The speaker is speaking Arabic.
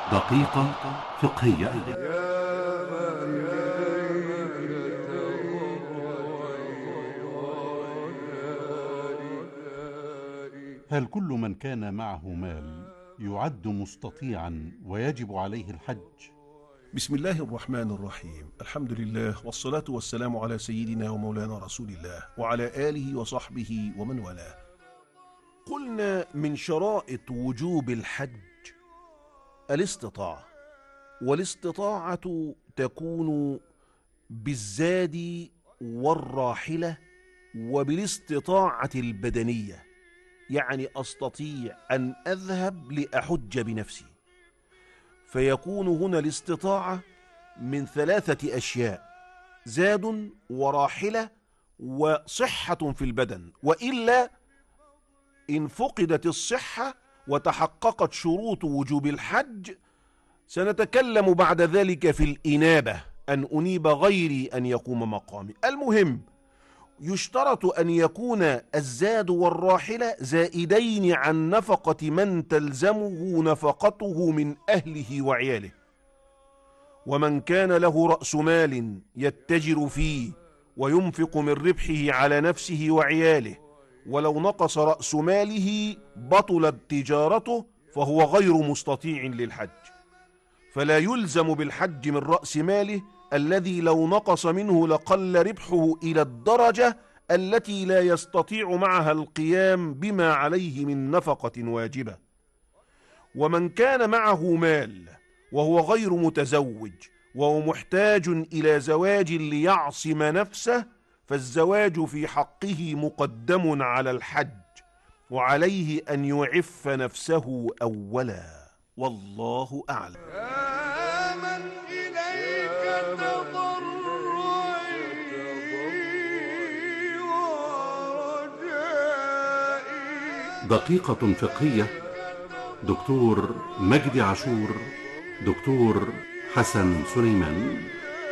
دقيقة فقهية. هل كل من كان معه مال يعد مستطيعا ويجب عليه الحج؟ بسم الله الرحمن الرحيم. الحمد لله والصلاة والسلام على سيدنا ومولانا رسول الله وعلى آله وصحبه ومن والاه. قلنا من شرائط وجوب الحج الاستطاعة، والاستطاعة تكون بالزاد والراحلة وبالاستطاعة البدنية، يعني أستطيع أن أذهب لأحج بنفسي، فيكون هنا الاستطاعة من 3 أشياء: زاد وراحلة وصحة في البدن، وإلا إن فقدت الصحة وتحققت شروط وجوب الحج سنتكلم بعد ذلك في الإنابة، أن أنيب غيري أن يقوم مقامي. المهم يشترط أن يكون الزاد والراحلة زائدين عن نفقة من تلزمه نفقته من أهله وعياله. ومن كان له رأس مال يتجر فيه وينفق من ربحه على نفسه وعياله، ولو نقص رأس ماله بطلت تجارته فهو غير مستطيع للحج، فلا يلزم بالحج من رأس ماله الذي لو نقص منه لقل ربحه إلى الدرجة التي لا يستطيع معها القيام بما عليه من نفقة واجبة. ومن كان معه مال وهو غير متزوج وهو محتاج إلى زواج ليعصم نفسه، فالزواج في حقه مقدم على الحج، وعليه أن يعف نفسه أولا، والله أعلم. دقيقة فقهية. دكتور مجدي عاشور، دكتور حسن سليمان.